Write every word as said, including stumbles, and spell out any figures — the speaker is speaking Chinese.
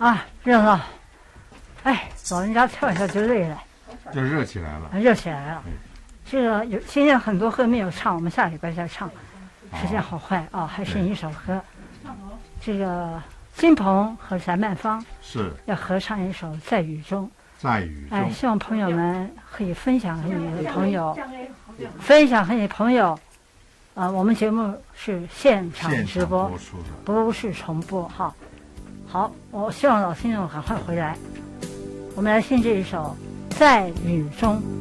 啊，热闹！哎，老人家跳一下就累了， 就热起来了， 热起来了。这个有现在很多歌没有唱，我们下礼拜再唱。时间好快啊，还剩一首歌。这个金鹏和翟曼芳是要合唱一首《在雨中》。 在雨中。 哎，希望朋友们可以分享给你的朋友，分享给你朋友。啊、呃，我们节目是现场直播，不是重播哈。好，我希望老听众赶快回来。我们来听这一首《在雨中》。